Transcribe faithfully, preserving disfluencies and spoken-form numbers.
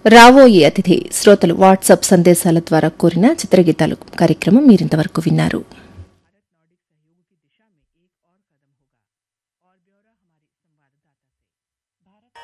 రావోయి అతిథి శ్రోతలు వాట్సాప్ సందేశాల ద్వారా కోరిన చిత్రగీతాలు కార్యక్రమం మీరింతవరకు విన్నారు.